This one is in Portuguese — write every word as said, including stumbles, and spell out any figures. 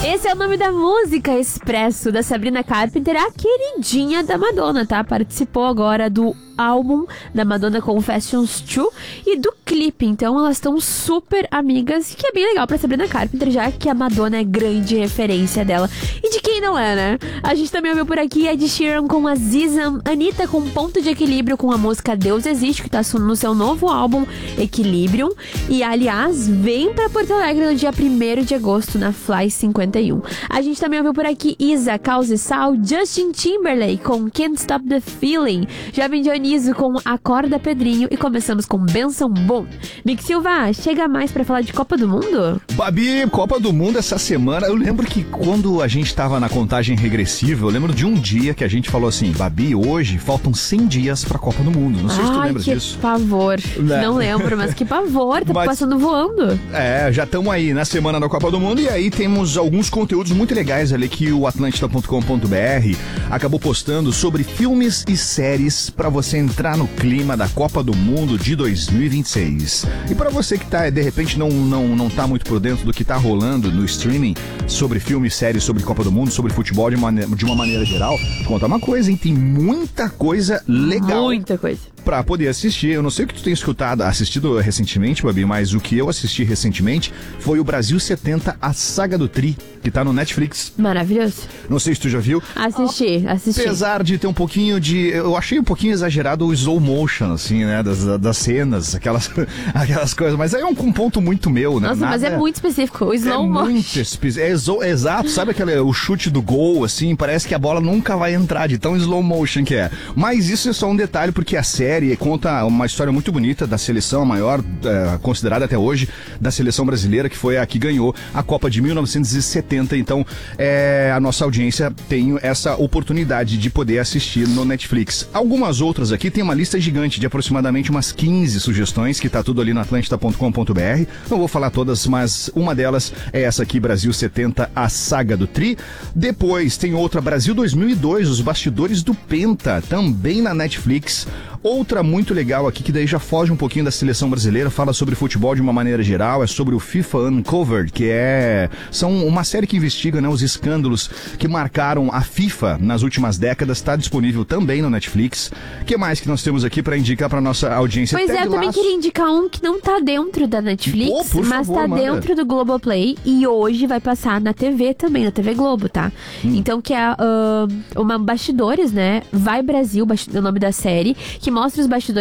Esse é o nome da música, Expresso, da Sabrina Carpenter, a queridinha da Madonna, tá? Participou agora do álbum da Madonna Confessions dois e do clipe, então elas estão super amigas, que é bem legal pra Sabrina Carpenter, já que a Madonna é grande referência dela. E de quem não é, né? A gente também ouviu por aqui Ed Sheeran com Aziza, Anitta com Ponto de Equilíbrio com a música Deus Existe, que tá no seu novo álbum Equilibrium, e aliás, vem pra Porto Alegre no dia primeiro de agosto na Fly cinquenta e um. A gente também ouviu por aqui Isa, Causa e Sal, Justin Timberlake com Can't Stop the Feeling, Jovem Dioniso com Acorda Pedrinho e começamos com Benção Bom. Mick Silva, chega mais pra falar de Copa do Mundo? Babi, Copa do Mundo essa semana, eu lembro que quando a gente tava na contagem regressiva, eu lembro de um dia que a gente falou assim, Babi, hoje faltam cem dias pra Copa do Mundo, não sei Ai, se tu lembra que disso. pavor, Né? Não lembro, mas que pavor, tá Mas- passando voando. É, já estamos aí na semana da Copa do Mundo e aí temos alguns conteúdos muito legais ali que o atlântida ponto com ponto b r acabou postando sobre filmes e séries pra você entrar no clima da Copa do Mundo de dois mil e vinte e seis. E pra você que tá, de repente não, não, não tá muito por dentro do que tá rolando no streaming sobre filmes, séries, sobre Copa do Mundo, sobre futebol de, mane- de uma maneira geral, conta uma coisa, hein? Tem muita coisa legal Muita coisa. pra poder assistir. Eu não sei o que tu tem escutado, assistido recentemente, Babi, mas o que eu assisti recentemente foi o Brasil setenta, a saga do Tri, que tá no Netflix. Maravilhoso. Não sei se tu já viu. Assisti, assisti. Apesar de ter um pouquinho de... Eu achei um pouquinho exagerado o slow motion, assim, né? Das, das cenas, aquelas, aquelas coisas. Mas aí é um, um ponto muito meu, né? Nossa, mas Nada- é muito específico. O slow é motion. muito espe- é exo- é exato, sabe aquele, o chute do gol, assim, parece que a bola nunca vai entrar de tão slow motion que é. Mas isso é só um detalhe, porque a série conta uma história muito bonita da seleção, a maior, é, considerada até hoje, da seleção brasileira, que foi a que ganhou a Copa de mil novecentos e setenta. Então, é, a nossa audiência tem essa oportunidade de poder assistir no Netflix. Algumas outras aqui, tem uma lista gigante de aproximadamente umas quinze sugestões, que tá tudo ali no atlântida ponto com ponto b r. Não vou falar todas, mas uma delas é essa aqui, Brasil setenta, a saga do Tri. Depois tem outra, Brasil dois mil e dois, os bastidores do Penta, também na Netflix. Outra muito legal aqui, que daí já foge um pouquinho da seleção brasileira, fala sobre futebol de uma maneira geral, é sobre o FIFA Uncovered, que é são uma série que investiga, né, os escândalos que marcaram a FIFA nas últimas décadas, está disponível também no Netflix. O que mais que nós temos aqui para indicar para nossa audiência? Pois é, Ted eu também Lasso. queria indicar um que não tá dentro da Netflix, Pô, por mas favor, tá manda. dentro do Globoplay e hoje vai passar na T V também, na T V Globo, tá? Hum. Então, que é ah, uma bastidores, né? Vai Brasil, basti- o nome da série, que mostra os bastidores